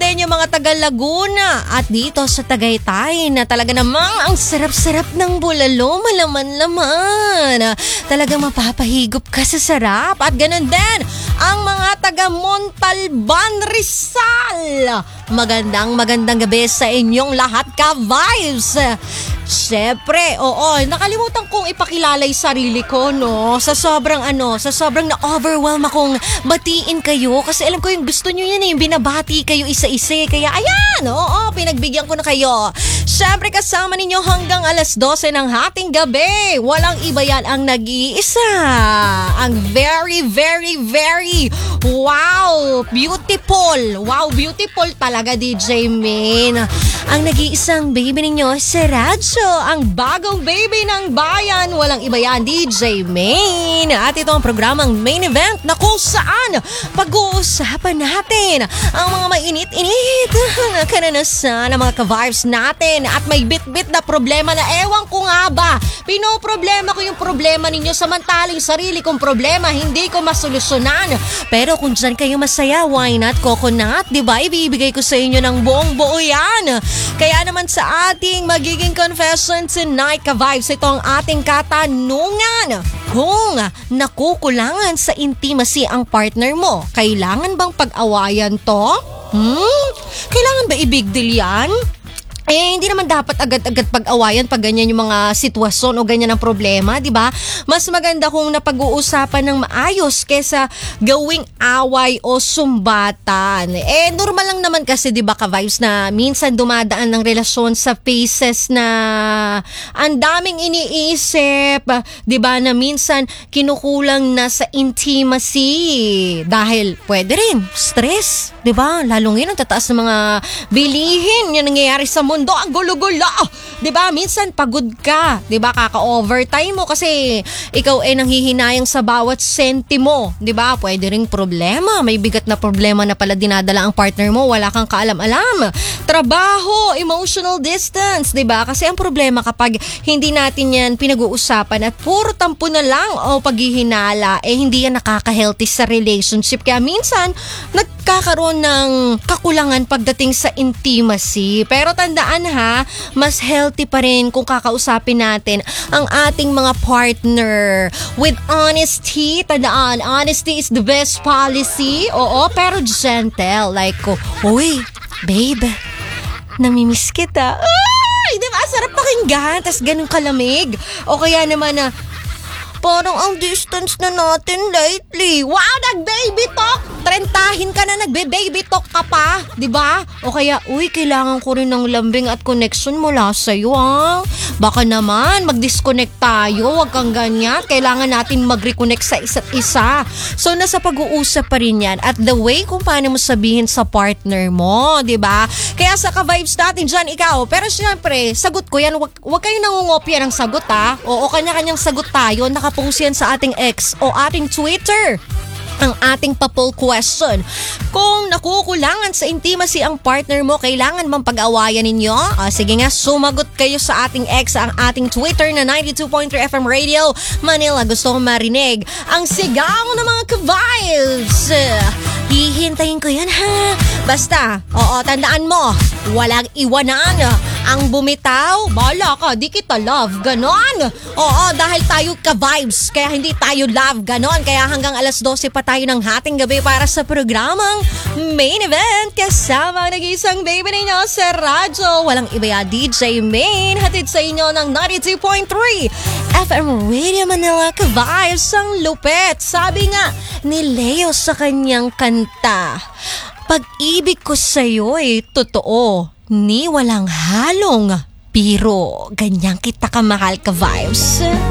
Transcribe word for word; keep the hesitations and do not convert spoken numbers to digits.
din yung mga taga Laguna at dito sa Tagaytay na talaga namang ang sarap-sarap ng bulalo, malaman-laman. Talagang mapapahigop ka sa sarap. At ganun din ang mga taga Montalban, Rizal. Magandang magandang gabi sa inyong lahat, ka-vibes. Siyempre, oo, nakalimutan kong ipakilala yung sarili ko, no? Sa sobrang ano, sa sobrang na-overwhelm akong batiin kayo kasi alam ko yung gusto nyo yan eh, yung binabati kayo isa-isa. Kaya ayan, oo, pinagbigyan ko na kayo. Siyempre, kasama ninyo hanggang alas dose ng hating gabi. Walang iba yan ang nag-iisa. Ang very, very, very, wow, beautiful. Wow, beautiful talaga, D J Min. Ang nag-iisang baby ninyo, si Radyo, ang bagong baby ng bayan. Walang iba yan, D J Main. At ito ang programang Main Event na kung saan pag-uusapan natin ang mga mainit-init na karanasan ng mga ka-vibes natin. At may bit-bit na problema na ewan ko nga ba, pinoproblema ko yung problema ninyo samantaling sarili kong problema hindi ko masolusyonan. Pero kung dyan kayo masaya, why not coconut? Diba? Ibibigay ko sa inyo ng buong buo yan. Kaya naman sa ating magiging confession tonight, ka-vibes, ito ang ating katanungan. Kung nakukulangan sa intimacy ang partner mo, kailangan bang pag-awayan to? Hmm? Kailangan ba i-big deal yan? Eh, hindi naman dapat agad-agad pag-awayan pag ganyan yung mga sitwasyon o ganyan ang problema, di ba? Mas maganda kung napag-uusapan ng maayos kesa gawing away o sumbatan. Eh, normal lang naman kasi, di ba, ka-vibes, na minsan dumadaan ng relasyon sa phases na ang daming iniisip, di ba, na minsan kinukulang na sa intimacy. Dahil pwede rin, stress, di ba? Lalong yun ang tataas ng mga bilihin yan nangyayari sa mundo. Ang gulo-gulo, di ba? Minsan pagod ka, di ba? Kaka-overtime mo kasi ikaw ay nanghihinayang sa bawat senti mo, di ba? Pwede ring problema, may bigat na problema na pala dinadala ang partner mo, wala kang kaalam-alam. Trabaho, emotional distance, di ba? Kasi ang problema kapag hindi natin yan pinag-uusapan at puro tampo na lang o paghihinala, eh hindi yan nakaka-healthy sa relationship. Kaya minsan nagkakaroon ng kakulangan pagdating sa intimacy. Pero tanda ha, mas healthy pa rin kung kakausapin natin ang ating mga partner with honesty. Tandaan, honesty is the best policy. Oo, pero gentle. Like, uy, babe, namimiss kita. Ay, diba? Sarap pakinggan. Tas ganun kalamig. O kaya naman na, parang ang distance na natin lately. Wow, nag-baby talk! Trentahin ka na, nagbe-baby talk ka pa, di ba? O kaya, uy, kailangan ko rin ng lambing at connection mula sa'yo, ha? Baka naman, mag-disconnect tayo, wag kang ganyan. Kailangan natin mag-reconnect sa isa't isa. So, nasa pag-uusap pa rin yan. At the way kung paano mo sabihin sa partner mo, di ba? Kaya sa ka-vibes natin dyan, ikaw. Pero syempre, sagot ko yan. Wag, wag kayong nangungopia ng sagot, ha? Oo, kanya-kanyang sagot tayo. Nakapost yan sa ating X o ating Twitter. Ang ating pa-poll question. Kung nakukulangan sa intimacy ang partner mo, kailangan bang pag-awayan ninyo? Ah, sige nga, sumagot kayo sa ating ex, ang ating Twitter na ninety-two point three F M Radio Manila. Gusto kong marinig ang sigaw ng mga ka-vibes. Hihintayin ko yan, ha? Basta, oo, tandaan mo, walang iwanan. Ang bumitaw, bala ka, di kita love, ganon. Oo, dahil tayo ka-vibes, kaya hindi tayo love, ganon. Kaya hanggang alas dose pa tayo ng hating gabi para sa programang Main Event. Kasama ang nag-iisang baby ninyo sa radyo. Walang iba ya, D J Main. Hatid sa inyo ng ninety-two point three F M Radio Manila, ka-vibes ang lupet. Sabi nga ni Leo sa kanyang kanta, pag-ibig ko sa'yo ay totoo, ni walang halong biro. Ganyan kita kamahal, ka-vibes.